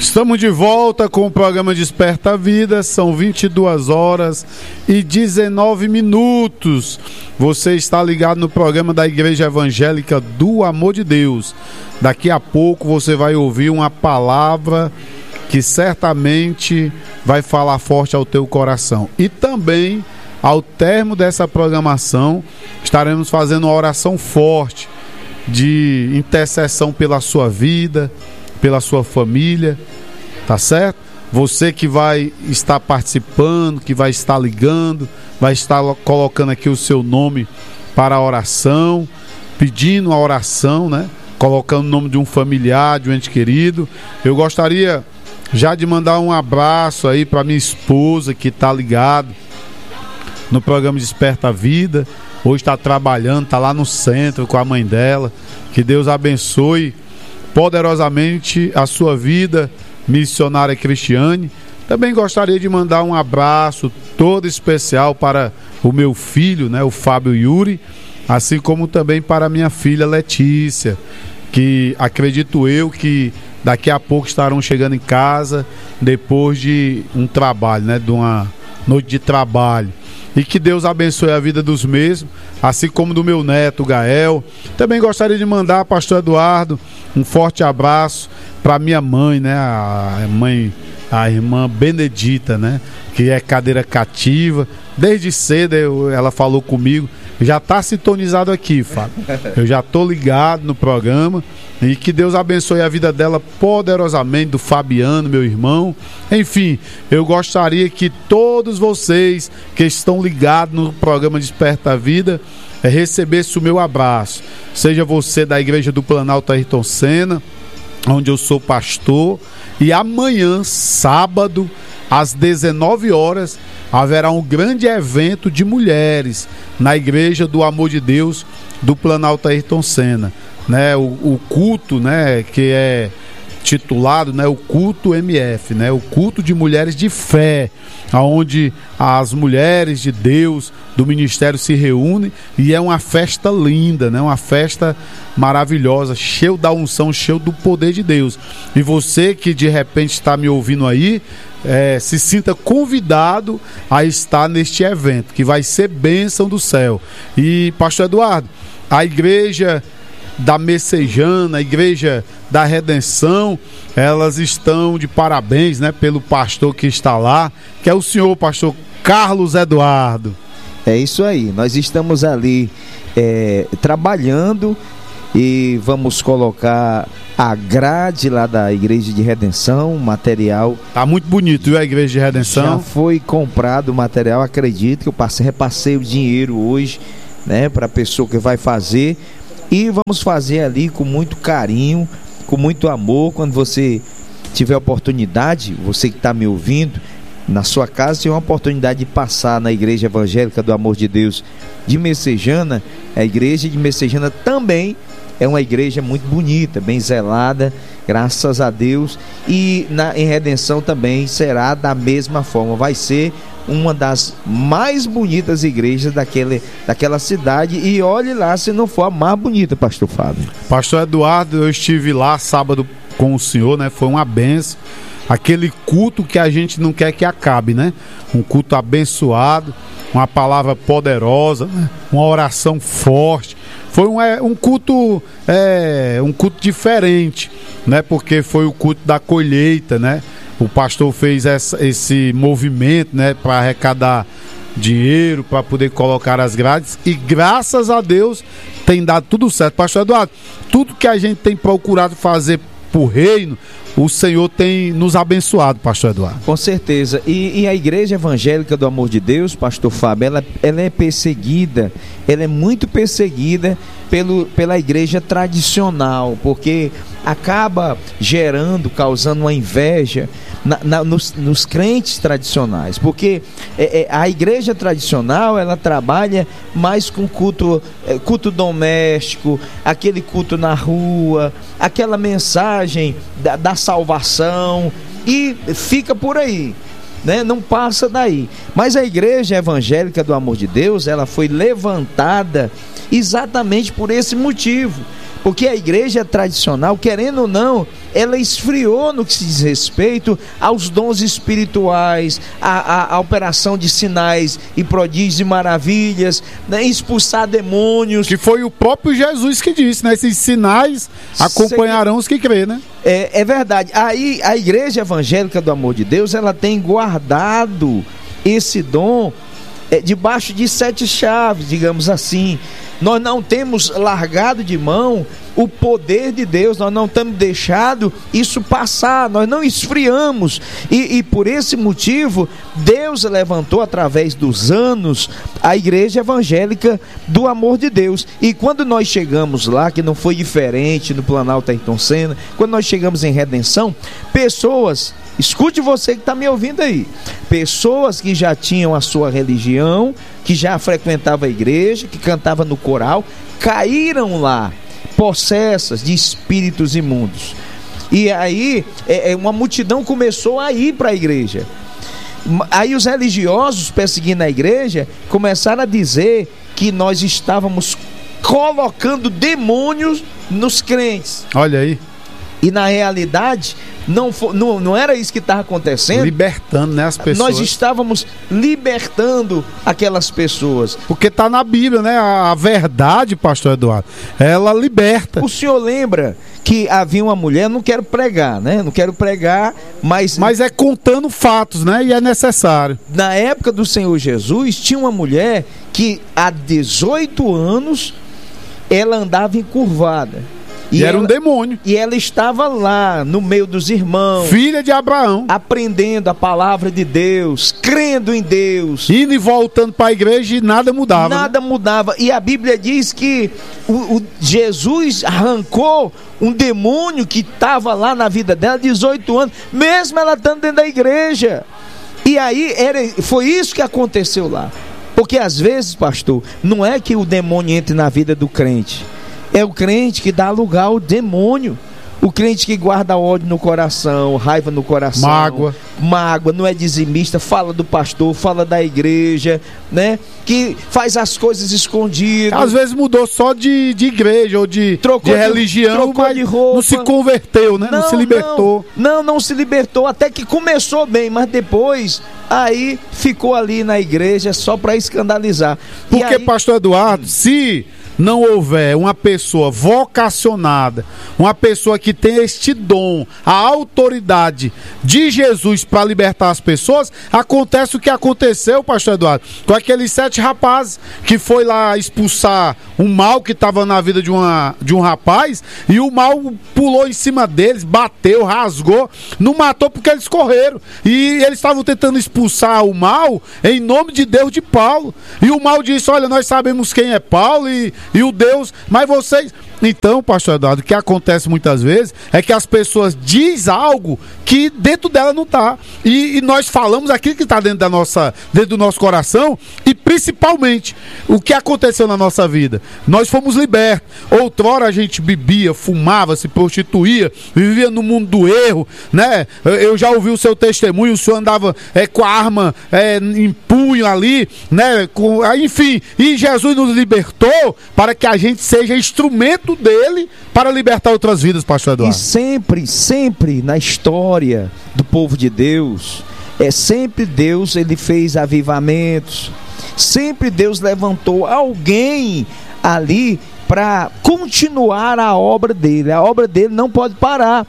Estamos de volta com o programa Desperta a Vida, são 22 horas e 19 minutos. Você está ligado no programa da Igreja Evangélica do Amor de Deus. Daqui a pouco você vai ouvir uma palavra que certamente vai falar forte ao teu coração. E também, ao término dessa programação, estaremos fazendo uma oração forte de intercessão pela sua vida, pela sua família, tá certo? Você que vai estar participando, que vai estar ligando, vai estar colocando aqui o seu nome para a oração, pedindo a oração, né? Colocando o nome de um familiar, de um ente querido. Eu gostaria já de mandar um abraço aí para minha esposa que está ligado no programa Desperta a Vida. Hoje está trabalhando, está lá no centro com a mãe dela. Que Deus abençoe poderosamente a sua vida, missionária Cristiane. Também gostaria de mandar um abraço todo especial para o meu filho, né, o Fábio Yuri, assim como também para a minha filha Letícia, que acredito eu que daqui a pouco estarão chegando em casa depois de um trabalho, né, de uma noite de trabalho. E que Deus abençoe a vida dos mesmos, assim como do meu neto Gael. Também gostaria de mandar, pastor Eduardo, um forte abraço para minha mãe, né? A irmã Benedita, né? Que é cadeira cativa. Desde cedo ela falou comigo. Já está sintonizado aqui, Fábio. Eu já estou ligado no programa. E que Deus abençoe a vida dela poderosamente, do Fabiano, meu irmão. Enfim, eu gostaria que todos vocês que estão ligados no programa Desperta a Vida recebessem o meu abraço. Seja você da Igreja do Planalto Ayrton Senna, onde eu sou pastor. E amanhã, sábado, às 19 horas, haverá um grande evento de mulheres na Igreja do Amor de Deus do Planalto Ayrton Senna, né? O culto, né, que é titulado, né, o culto MF, né, o culto de mulheres de fé, onde as mulheres de Deus do ministério se reúnem, e é uma festa linda, né, uma festa maravilhosa, cheio da unção, cheio do poder de Deus. E você que de repente está me ouvindo aí, se sinta convidado a estar neste evento, que vai ser bênção do céu. E pastor Eduardo, a igreja da Messejana, a Igreja da Redenção, elas estão de parabéns, né, pelo pastor que está lá, que é o senhor pastor Carlos Eduardo. É isso aí, nós estamos ali trabalhando e vamos colocar a grade lá da Igreja de Redenção, material. Tá muito bonito, viu, a Igreja de Redenção? Já foi comprado o material, acredito que eu repassei o dinheiro hoje, né, para a pessoa que vai fazer. E vamos fazer ali com muito carinho, com muito amor. Quando você tiver oportunidade, você que está me ouvindo, na sua casa, tem uma oportunidade de passar na Igreja Evangélica do Amor de Deus de Messejana. A Igreja de Messejana também é uma igreja muito bonita, bem zelada, graças a Deus. E em Redenção também será da mesma forma. Vai ser uma das mais bonitas igrejas daquela cidade. E olhe lá se não for a mais bonita, pastor Fábio. Pastor Eduardo, eu estive lá sábado com o senhor, né? Foi uma benção. Aquele culto que a gente não quer que acabe, né? Um culto abençoado, uma palavra poderosa, né? Uma oração forte. Foi um culto diferente, né? Porque foi o culto da colheita, né? O pastor fez esse movimento, né, para arrecadar dinheiro, para poder colocar as grades, e graças a Deus tem dado tudo certo. Pastor Eduardo, tudo que a gente tem procurado fazer por reino, o Senhor tem nos abençoado, pastor Eduardo. Com certeza. E a Igreja Evangélica do Amor de Deus, pastor Fábio, ela é perseguida, ela é muito perseguida pela igreja tradicional, porque acaba causando uma inveja nos crentes tradicionais, porque a igreja tradicional, ela trabalha mais com culto doméstico, aquele culto na rua, aquela mensagem da salvação, e fica por aí, né? Não passa daí. Mas a Igreja Evangélica do Amor de Deus, ela foi levantada exatamente por esse motivo, Porque a igreja tradicional, querendo ou não, ela esfriou no que se diz respeito aos dons espirituais, a operação de sinais e prodígios e maravilhas, né? Expulsar demônios. Que foi o próprio Jesus que disse, né? Esses sinais acompanharão os que crê, né? É verdade. Aí a Igreja Evangélica do Amor de Deus, ela tem guardado esse dom debaixo de 7 chaves, digamos assim. Nós não temos largado de mão o poder de Deus, nós não temos deixado isso passar, nós não esfriamos, e por esse motivo Deus levantou através dos anos a Igreja Evangélica do Amor de Deus. E quando nós chegamos lá, que não foi diferente no Planalto Ayrton Senna, quando nós chegamos em Redenção, pessoas, escute você que está me ouvindo aí, pessoas que já tinham a sua religião, que já frequentavam a igreja, que cantavam no coral, caíram lá possessas de espíritos imundos. E aí uma multidão começou a ir para a igreja. Aí os religiosos perseguindo a igreja começaram a dizer que nós estávamos colocando demônios nos crentes. Olha aí. E na realidade não era isso que estava acontecendo. Libertando, né, as pessoas. Nós estávamos libertando aquelas pessoas. Porque está na Bíblia, né? A verdade, pastor Eduardo, ela liberta. O senhor lembra que havia uma mulher, não quero pregar, né? Não quero pregar, mas é contando fatos, né? E é necessário. Na época do Senhor Jesus, tinha uma mulher que há 18 anos ela andava encurvada. E era um demônio. E ela estava lá no meio dos irmãos, filha de Abraão, aprendendo a palavra de Deus, crendo em Deus, indo e voltando para a igreja, e nada mudava. Nada mudava. E a Bíblia diz que Jesus arrancou um demônio que estava lá na vida dela, 18 anos, mesmo ela estando dentro da igreja. E aí foi isso que aconteceu lá. Porque às vezes, pastor, não é que o demônio entre na vida do crente, é o crente que dá lugar ao demônio. O crente que guarda ódio no coração, raiva no coração, mágoa, não é dizimista, fala do pastor, fala da igreja, né? Que faz as coisas escondidas. Às vezes mudou só de igreja ou de religião, mas de roupa. Não se converteu, né? Não se libertou. Não se libertou, até que começou bem, mas depois aí ficou ali na igreja só para escandalizar. Porque, pastor Eduardo, se não houver uma pessoa vocacionada, uma pessoa que tem este dom, a autoridade de Jesus para libertar as pessoas, acontece o que aconteceu, pastor Eduardo, com aqueles 7 rapazes que foi lá expulsar um mal que estava na vida de um rapaz, e o mal pulou em cima deles, bateu, rasgou, não matou porque eles correram, e eles estavam tentando expulsar o mal em nome de Deus de Paulo, e o mal disse: olha, nós sabemos quem é Paulo e o Deus, mas vocês... Então, pastor Eduardo, o que acontece muitas vezes é que as pessoas dizem algo que dentro dela não está. E nós falamos aquilo que está dentro do nosso coração, e principalmente o que aconteceu na nossa vida. Nós fomos libertos. Outrora a gente bebia, fumava, se prostituía, vivia no mundo do erro, né? Eu já ouvi o seu testemunho, o senhor andava com a arma em punho ali, né? Enfim, e Jesus nos libertou para que a gente seja instrumento dele para libertar outras vidas, pastor Eduardo. E sempre na história do povo de Deus, sempre Deus, ele fez avivamentos, sempre Deus levantou alguém ali para continuar a obra dele. A obra dele não pode parar.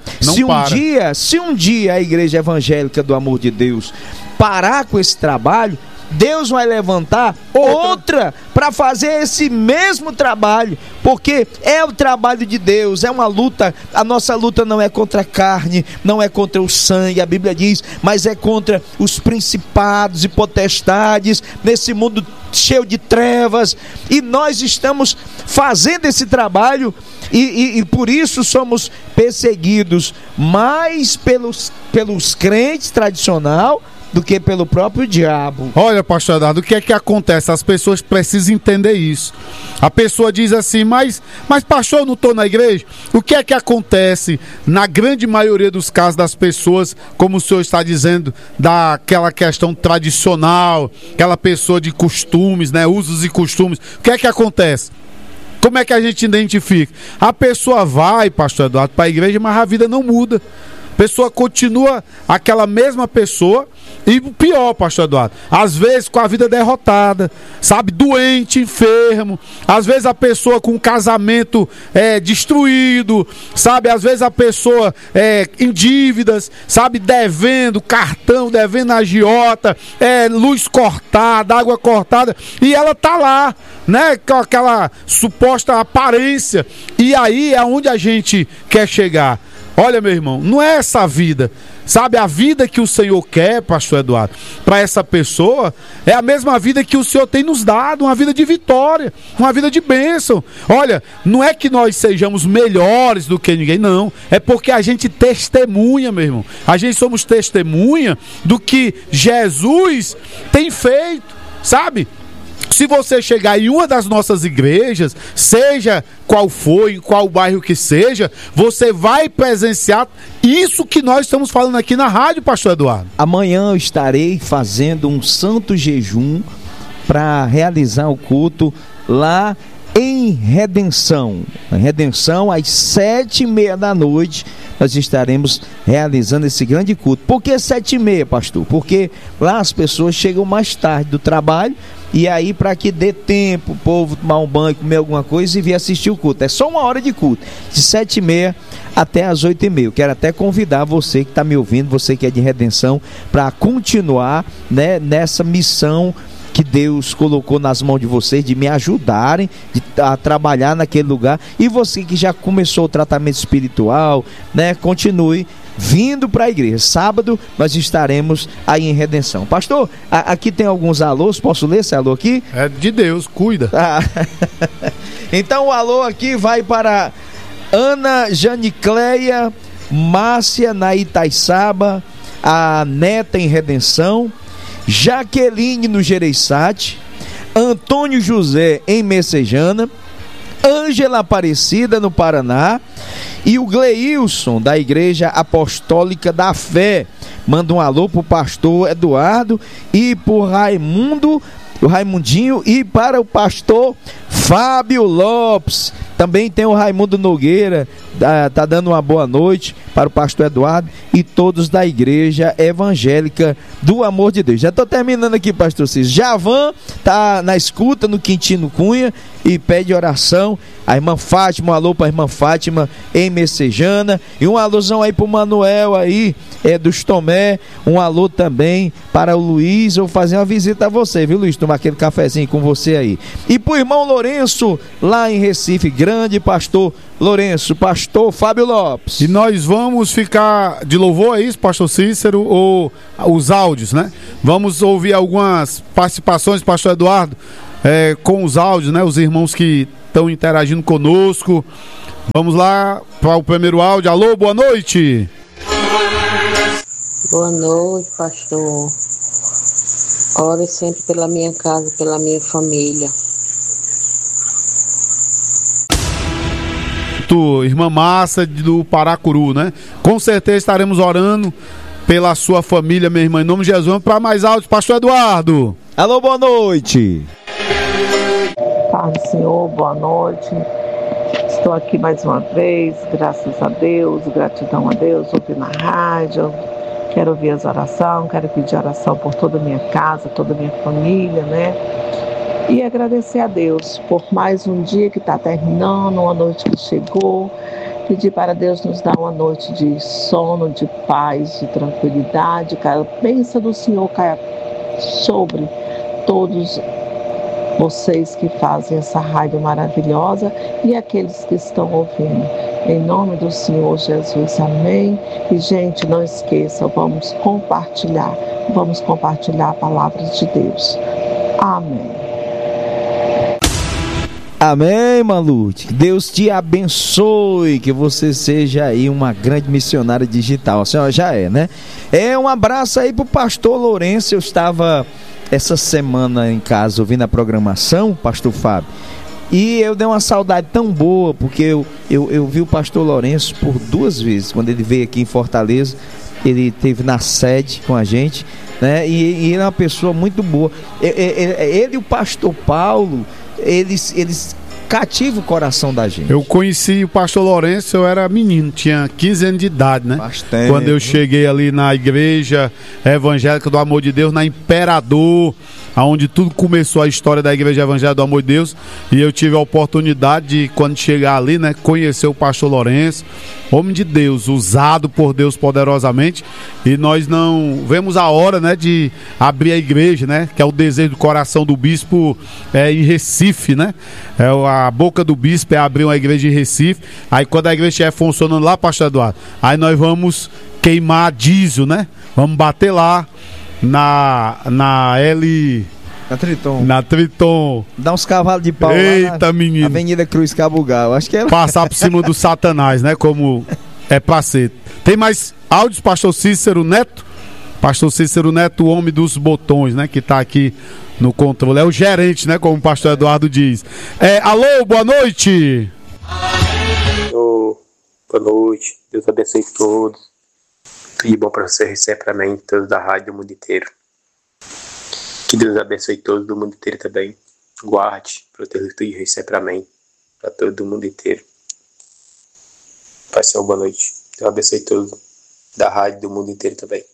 Se um dia a Igreja Evangélica do Amor de Deus parar com esse trabalho, Deus vai levantar outra para fazer esse mesmo trabalho, porque é o trabalho de Deus, é uma luta. A nossa luta não é contra a carne, não é contra o sangue, a Bíblia diz, mas é contra os principados e potestades nesse mundo cheio de trevas, e nós estamos fazendo esse trabalho, e por isso somos perseguidos mais pelos crentes tradicionais do que pelo próprio diabo. Olha, pastor Eduardo, o que é que acontece? As pessoas precisam entender isso. A pessoa diz assim, mas pastor, eu não estou na igreja. O que é que acontece na grande maioria dos casos das pessoas, como o senhor está dizendo, daquela questão tradicional, aquela pessoa de costumes, né, usos e costumes? O que é que acontece? Como é que a gente identifica? A pessoa vai, pastor Eduardo, para a igreja, mas a vida não muda. A pessoa continua aquela mesma pessoa. E pior, pastor Eduardo, às vezes com a vida derrotada, sabe, doente, enfermo, às vezes a pessoa com o casamento destruído, sabe, às vezes a pessoa em dívidas, sabe, devendo cartão, devendo agiota, luz cortada, água cortada, e ela tá lá, né, com aquela suposta aparência. E aí é onde a gente quer chegar. Olha, meu irmão, não é essa a vida. Sabe, a vida que o Senhor quer, pastor Eduardo, para essa pessoa, é a mesma vida que o Senhor tem nos dado, uma vida de vitória, uma vida de bênção. Olha, não é que nós sejamos melhores do que ninguém, não. É porque a gente testemunha, meu irmão. A gente somos testemunha do que Jesus tem feito, sabe? Se você chegar em uma das nossas igrejas, seja qual for, em qual bairro que seja, você vai presenciar isso que nós estamos falando aqui na rádio, pastor Eduardo. Amanhã eu estarei fazendo um santo jejum para realizar o culto lá em Redenção. Em Redenção, às 7h30 da noite, nós estaremos realizando esse grande culto. Por que 7h30, pastor? Porque lá as pessoas chegam mais tarde do trabalho, e aí para que dê tempo o povo tomar um banho, comer alguma coisa e vir assistir o culto. É só 1 hora de culto, de 7h30 até as 8h30. Eu quero até convidar você que está me ouvindo, você que é de Redenção, para continuar, né, nessa missão que Deus colocou nas mãos de vocês, de me ajudarem a trabalhar naquele lugar. E você que já começou o tratamento espiritual, né, continue vindo para a igreja. Sábado nós estaremos aí em Redenção. Pastor, aqui tem alguns alôs, posso ler esse alô aqui? É de Deus, cuida. Então o alô aqui vai para Ana Janicleia, Márcia na Itaiçaba, a Neta em Redenção, Jaqueline no Gereissati, Antônio José em Messejana, Ângela Aparecida no Paraná e o Gleilson da Igreja Apostólica da Fé. Manda um alô pro pastor Eduardo e pro Raimundinho e para o pastor Fábio Lopes. Também tem o Raimundo Nogueira, tá dando uma boa noite para o pastor Eduardo e todos da Igreja Evangélica do Amor de Deus. Já estou terminando aqui, pastor Cícero. Javan tá na escuta no Quintino Cunha e pede oração. A irmã Fátima, um alô para a irmã Fátima em Messejana, e um alôzão aí para o Manuel aí, dos Tomé. Um alô também para o Luiz. Eu vou fazer uma visita a você, viu, Luiz? Tomar aquele cafezinho com você aí. E para o irmão Lourenço lá em Recife, grande pastor Lourenço, pastor Fábio Lopes. E nós vamos ficar de louvor, é isso, pastor Cícero, ou os áudios, né? Vamos ouvir algumas participações, pastor Eduardo, com os áudios, né? Os irmãos que estão interagindo conosco. Vamos lá para o primeiro áudio. Alô, boa noite. Boa noite, pastor. Ore sempre pela minha casa, pela minha família. Irmã Massa do Paracuru, né? Com certeza estaremos orando pela sua família, minha irmã, em nome de Jesus. Para mais áudios, pastor Eduardo. Alô, boa noite. Paz do Senhor, boa noite. Estou aqui mais uma vez, graças a Deus, gratidão a Deus, ouvindo na rádio. Quero ouvir as orações, quero pedir oração por toda a minha casa, toda a minha família, né? E agradecer a Deus por mais um dia que está terminando, uma noite que chegou. Pedir para Deus nos dar uma noite de sono, de paz, de tranquilidade. Que a bênção do Senhor caia sobre todos vocês que fazem essa rádio maravilhosa e aqueles que estão ouvindo. Em nome do Senhor Jesus, amém. E, gente, não esqueçam, vamos compartilhar a palavra de Deus. Amém. Amém, Malute. Que Deus te abençoe, que você seja aí uma grande missionária digital. A senhora já é, né? Um abraço aí pro pastor Lourenço. Eu estava essa semana em casa ouvindo a programação, pastor Fábio, e eu dei uma saudade tão boa, porque eu vi o pastor Lourenço por 2 vezes. Quando ele veio aqui em Fortaleza, ele esteve na sede com a gente, né? E ele é uma pessoa muito boa. Ele e o pastor Paulo, eles cativa o coração da gente. Eu conheci o pastor Lourenço, eu era menino, tinha 15 anos de idade, né? Bastante. Quando eu cheguei ali na igreja evangélica do Amor de Deus, na Imperador, onde tudo começou a história da igreja evangélica do Amor de Deus, e eu tive a oportunidade de, quando chegar ali, né, conhecer o pastor Lourenço, homem de Deus, usado por Deus poderosamente, e nós não vemos a hora, né, de abrir a igreja, né, que é o desejo do coração do bispo em Recife, né, a boca do bispo é abrir uma igreja em Recife. Aí quando a igreja estiver funcionando lá, pastor Eduardo, aí nós vamos queimar diesel, né, vamos bater lá na Triton. Dá uns cavalos de pau. Eita, lá menino. Avenida Cruz Cabugal. Acho que é... Passar por cima do Satanás, né? Como é pra ser. Tem mais áudios, pastor Cícero Neto? Pastor Cícero Neto, o homem dos botões, né? Que tá aqui no controle. É o gerente, né? Como o pastor Eduardo diz. Alô, boa noite. Boa noite. Deus abençoe todos. Tudo bom pra você, sempre amém. Todos da rádio do mundo inteiro. Que Deus abençoe todos do mundo inteiro também. Guarde, proteja tudo e sempre amém. Para todo mundo inteiro. Pai Senhor, boa noite. Deus abençoe todos da rádio do mundo inteiro também.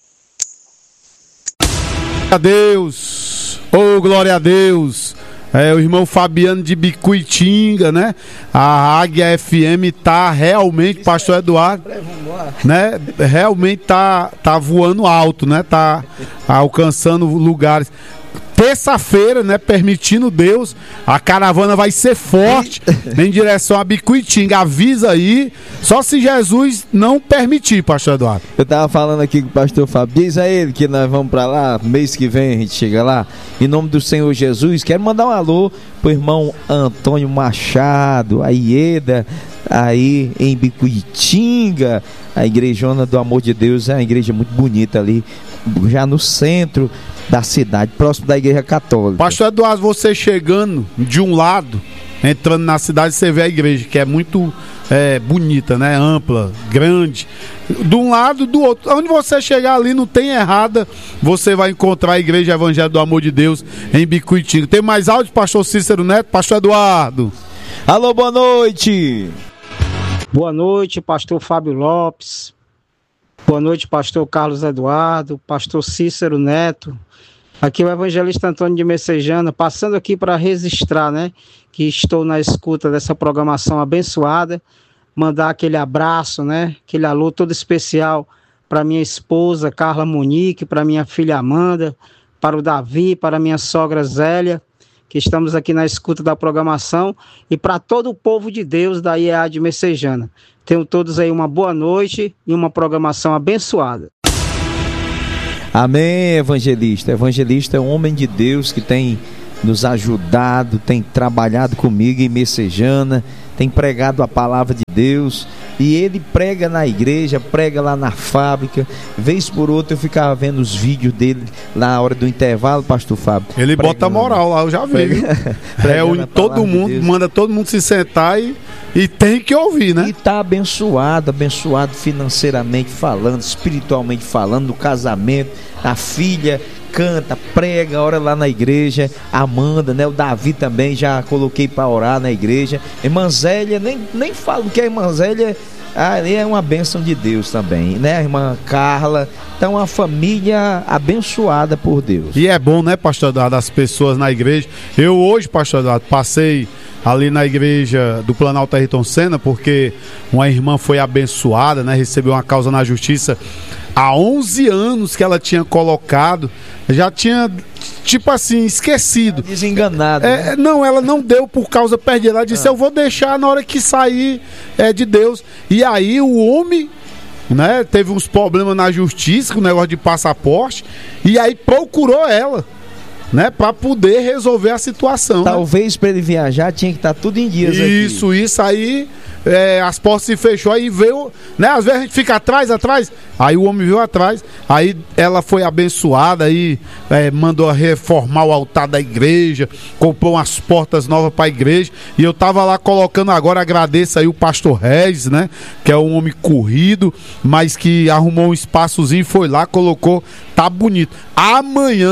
Glória a Deus. Oh, glória a Deus. O irmão Fabiano de Bicuitinga, né? A Águia FM tá realmente, pastor Eduardo, né? Realmente tá voando alto, né? Tá alcançando lugares. Terça-feira, né? Permitindo Deus, a caravana vai ser forte em direção a Bicuitinga. Avisa aí, só se Jesus não permitir, pastor Eduardo. Eu tava falando aqui com o pastor Fábio, diz a ele que nós vamos pra lá, mês que vem a gente chega lá, em nome do Senhor Jesus. Quero mandar um alô pro irmão Antônio Machado, a Ieda, aí em Bicuitinga. A igrejona do Amor de Deus é uma igreja muito bonita ali, já no centro da cidade, próximo da igreja católica. Pastor Eduardo, você chegando de um lado, entrando na cidade, você vê a igreja, que é muito bonita, né? Ampla, grande. De um lado, do outro. Onde você chegar ali, não tem errada, você vai encontrar a igreja evangélica do Amor de Deus em Bicuitinga. Tem mais áudio, pastor Cícero Neto? Pastor Eduardo. Alô, boa noite. Boa noite, pastor Fábio Lopes. Boa noite, pastor Carlos Eduardo, pastor Cícero Neto. Aqui é o evangelista Antônio de Messejana, passando aqui para registrar, né, que estou na escuta dessa programação abençoada, mandar aquele abraço, né, aquele alô todo especial para minha esposa Carla Monique, para minha filha Amanda, para o Davi, para minha sogra Zélia, que estamos aqui na escuta da programação, e para todo o povo de Deus da IEA de Messejana. Tenham todos aí uma boa noite e uma programação abençoada. Amém, evangelista. Evangelista é um homem de Deus que tem nos ajudado, tem trabalhado comigo em Messejana, tem pregado a palavra de Deus, e ele prega na igreja, prega lá na fábrica. Vez por outra eu ficava vendo os vídeos dele lá na hora do intervalo, pastor Fábio. Ele pregando, bota moral lá, eu já vi. Reúne todo mundo, manda todo mundo se sentar e tem que ouvir, né? E tá abençoado financeiramente falando, espiritualmente falando, no casamento. A filha canta, prega, ora lá na igreja. Amanda, né? O Davi também já coloquei para orar na igreja. Irmã Zélia, nem falo que a irmã Zélia é uma bênção de Deus também, né? A irmã Carla. Então, uma família abençoada por Deus. E é bom, né, pastor Eduardo, as pessoas na igreja. Eu hoje, pastor Eduardo, passei ali na igreja do Planalto Ayrton Senna, porque uma irmã foi abençoada, né? Recebeu uma causa na justiça há 11 anos que ela tinha colocado, já tinha, tipo assim, esquecido. Desenganada. Né? Não, ela não deu por causa perdida. Ela disse, eu vou deixar na hora que sair de Deus. E aí o homem, né, teve uns problemas na justiça com o negócio de passaporte, e aí procurou ela, né, para poder resolver a situação. Talvez, né, para ele viajar tinha que estar tudo em dias. Isso aí, as portas se fechou, aí veio, né, às vezes a gente fica atrás, aí o homem veio atrás, aí ela foi abençoada, aí mandou reformar o altar da igreja, comprou umas portas novas para a igreja, e eu tava lá colocando agora, agradeço aí o pastor Regis, né, que é um homem corrido, mas que arrumou um espaçozinho, foi lá, colocou, tá bonito. Amanhã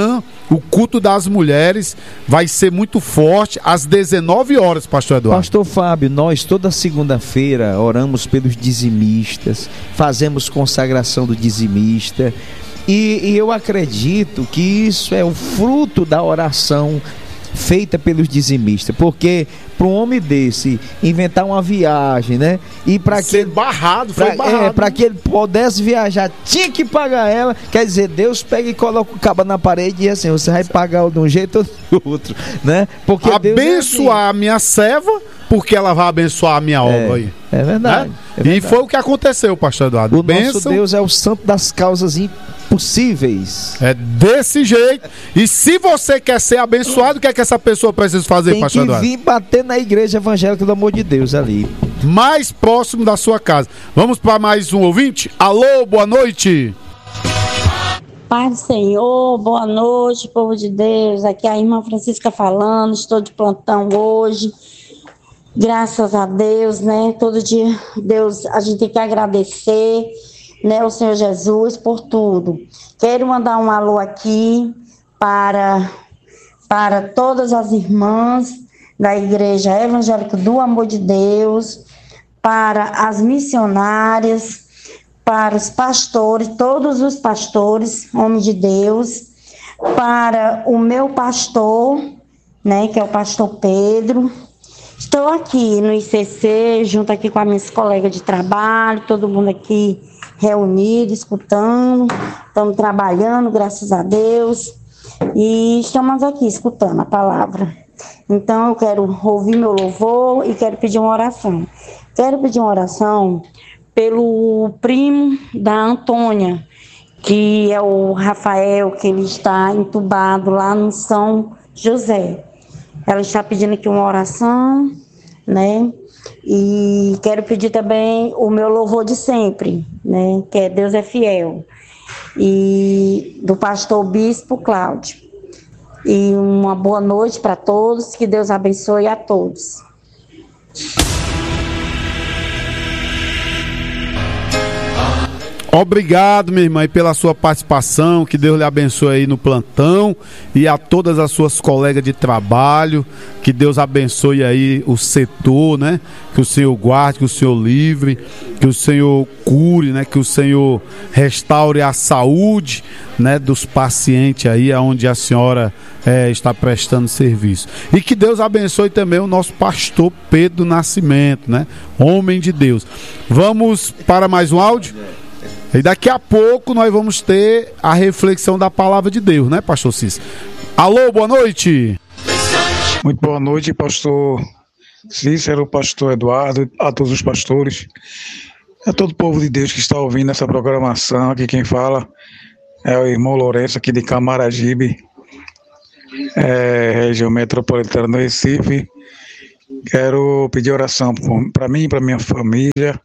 o culto das mulheres vai ser muito forte às 19 horas, pastor Eduardo. Pastor Fábio, nós toda segunda-feira oramos pelos dizimistas, fazemos consagração do dizimista, e eu acredito que isso é o fruto da oração feita pelos dizimistas, porque para um homem desse inventar uma viagem, né? E para que foi barrado. Para que ele pudesse viajar, tinha que pagar ela. Quer dizer, Deus pega e coloca o cabo na parede e assim, você vai pagar de um jeito ou do outro, né? Porque abençoar a minha serva, porque ela vai abençoar a minha obra aí. É verdade, né? É verdade. E foi o que aconteceu, pastor Eduardo. O nosso Deus é o santo das causas impossíveis. É desse jeito. E se você quer ser abençoado, o que é que essa pessoa precisa fazer, pastor Eduardo? Tem que vir bater na igreja evangélica do amor de Deus ali. Mais próximo da sua casa. Vamos para mais um ouvinte? Alô, boa noite. Pai do Senhor, boa noite, povo de Deus. Aqui é a irmã Francisca falando, estou de plantão hoje. Graças a Deus, né? Todo dia, Deus, a gente tem que agradecer, né, o Senhor Jesus por tudo. Quero mandar um alô aqui para todas as irmãs da Igreja Evangélica do Amor de Deus, para as missionárias, para os pastores, todos os pastores, homens de Deus, para o meu pastor, né, que é o pastor Pedro. Estou aqui no ICC, junto aqui com as minhas colegas de trabalho, todo mundo aqui reunido, escutando, estamos trabalhando, graças a Deus, e estamos aqui escutando a palavra. Então eu quero ouvir meu louvor e quero pedir uma oração. Quero pedir uma oração pelo primo da Antônia, que é o Rafael, que ele está entubado lá no São José. Ela está pedindo aqui uma oração, né? E quero pedir também o meu louvor de sempre, né? Que é Deus é Fiel. E do pastor Bispo Cláudio. E uma boa noite para todos, que Deus abençoe a todos. Obrigado, minha irmã, pela sua participação, que Deus lhe abençoe aí no plantão e a todas as suas colegas de trabalho, que Deus abençoe aí o setor, né? Que o Senhor guarde, que o Senhor livre, que o Senhor cure, né? Que o Senhor restaure a saúde, né? Dos pacientes aí, aonde a senhora está prestando serviço. E que Deus abençoe também o nosso pastor Pedro Nascimento, né? Homem de Deus. Vamos para mais um áudio? E daqui a pouco nós vamos ter a reflexão da palavra de Deus, né, pastor Cícero? Alô, boa noite. Muito boa noite, pastor Cícero, pastor Eduardo, a todos os pastores, a todo o povo de Deus que está ouvindo essa programação. Aqui quem fala é o irmão Lourenço, aqui de Camaragibe, região metropolitana do Recife. Quero pedir oração para mim e para minha família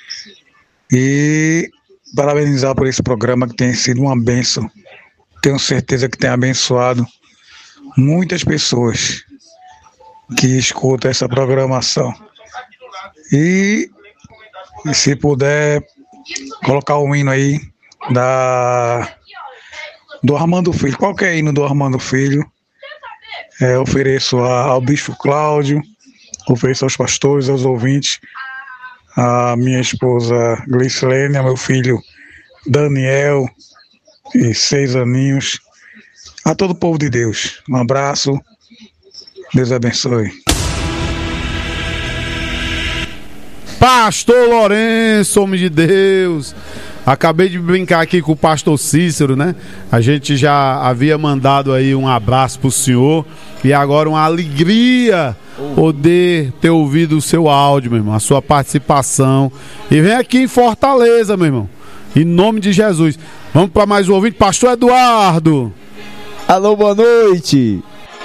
e parabenizar por esse programa que tem sido uma bênção. Tenho certeza que tem abençoado muitas pessoas que escutam essa programação. E se puder colocar o hino aí do Armando Filho, qualquer hino do Armando Filho, ofereço ao Bispo Cláudio, ofereço aos pastores, aos ouvintes, a minha esposa Glicilene, meu filho Daniel, e 6 aninhos, a todo o povo de Deus. Um abraço, Deus abençoe. Pastor Lourenço, homem de Deus. Acabei de brincar aqui com o pastor Cícero, né? A gente já havia mandado aí um abraço pro senhor e agora uma alegria poder ter ouvido o seu áudio, meu irmão, a sua participação. E vem aqui em Fortaleza, meu irmão, em nome de Jesus. Vamos para mais um ouvinte, pastor Eduardo. Alô, boa noite.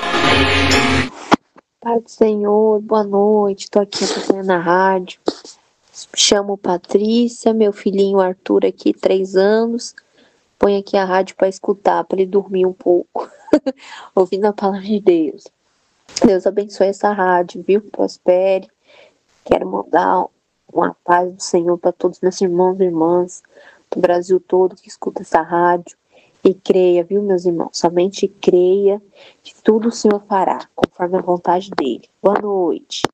Pai do Senhor, boa noite. Estou aqui acompanhando a rádio. Me chamo Patrícia, meu filhinho Arthur aqui, 3 anos. Põe aqui a rádio para escutar, para ele dormir um pouco, ouvindo a palavra de Deus. Deus abençoe essa rádio, viu? Prospere. Quero mandar uma paz do Senhor para todos meus irmãos e irmãs do Brasil todo que escuta essa rádio. E creia, viu, meus irmãos? Somente creia que tudo o Senhor fará, conforme a vontade dele. Boa noite.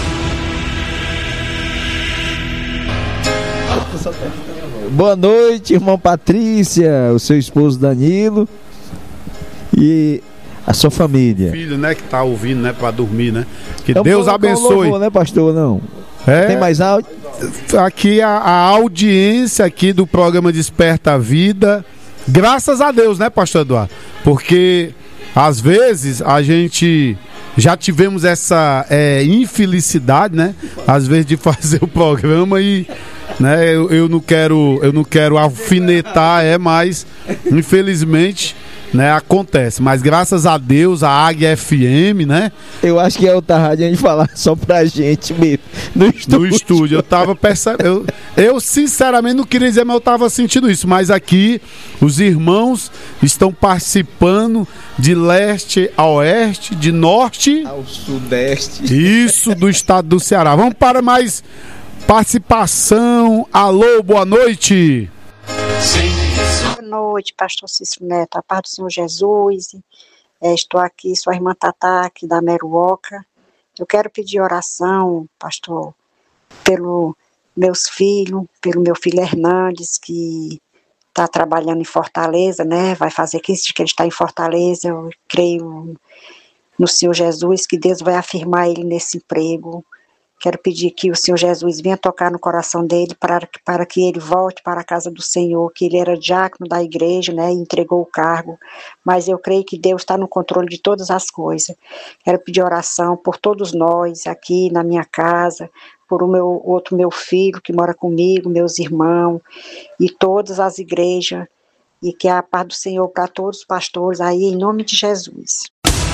Boa noite, irmão Patrícia, o seu esposo Danilo e a sua família. Filho, né, que tá ouvindo, né, pra dormir, né? Que Então, Deus abençoe. Louvor, né, pastor? Não. Tem mais áudio? Aqui a audiência aqui do programa Desperta a Vida. Graças a Deus, né, pastor Eduardo? Porque às vezes a gente já tivemos essa infelicidade, né? Às vezes de fazer o programa e, né, eu não quero alfinetar, mas infelizmente, né, acontece. Mas graças a Deus, a Águia FM, né? Eu acho que é outra rádio a gente falar só pra gente mesmo. No estúdio. Eu tava percebendo. Eu sinceramente não queria dizer, mas eu tava sentindo isso. Mas aqui, os irmãos estão participando de leste a oeste, de norte ao sudeste. Isso, do estado do Ceará. Vamos para mais participação. Alô, boa noite. Boa noite, pastor Cícero Neto, a paz do Senhor Jesus. Estou aqui, sua irmã Tatá, aqui da Meruoca. Eu quero pedir oração, pastor, pelo meus filhos, pelo meu filho Hernandes, que está trabalhando em Fortaleza, né? Vai fazer 15 dias que ele está em Fortaleza. Eu creio no Senhor Jesus, que Deus vai afirmar ele nesse emprego. Quero pedir que o Senhor Jesus venha tocar no coração dele para que ele volte para a casa do Senhor, que ele era diácono da igreja, né, e entregou o cargo, mas eu creio que Deus está no controle de todas as coisas. Quero pedir oração por todos nós aqui na minha casa, por meu filho que mora comigo, meus irmãos e todas as igrejas, e que a paz do Senhor para todos os pastores aí, em nome de Jesus.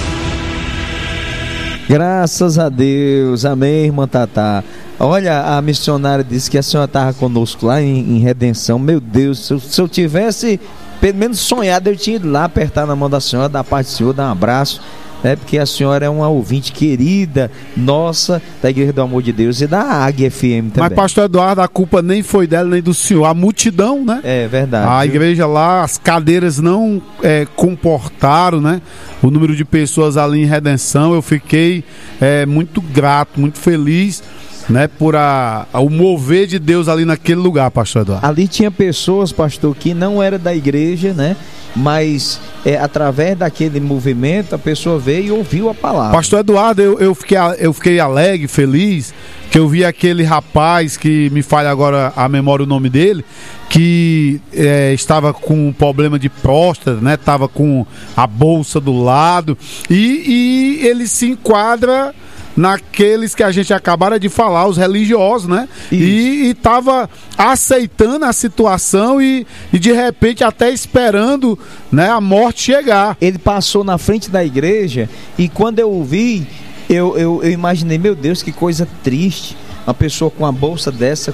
Graças a Deus, amém, irmã Tatá. Olha, a missionária disse que a senhora estava conosco lá em Redenção. Meu Deus, se eu tivesse pelo menos sonhado, eu tinha ido lá apertar na mão da senhora, dar paz do Senhor, dar um abraço, né? Porque a senhora é uma ouvinte querida nossa da Igreja do Amor de Deus e da Águia FM também. Mas, pastor Eduardo, a culpa nem foi dela nem do senhor, a multidão, né? É verdade. A igreja lá, as cadeiras não comportaram, né, o número de pessoas ali em Redenção. Eu fiquei muito grato, muito feliz, né, por o mover de Deus ali naquele lugar, pastor Eduardo. Ali tinha pessoas, pastor, que não era da igreja, né? Mas através daquele movimento a pessoa veio e ouviu a palavra. Pastor Eduardo, eu fiquei alegre, feliz, que eu vi aquele rapaz, que me falha agora a memória o nome dele, que estava com um problema de próstata, né? Estava com a bolsa do lado e ele se enquadra naqueles que a gente acabaram de falar, os religiosos, né? E estava aceitando a situação e de repente até esperando, né, a morte chegar. Ele passou na frente da igreja e quando eu o vi, eu imaginei, meu Deus, que coisa triste, uma pessoa com uma bolsa dessa,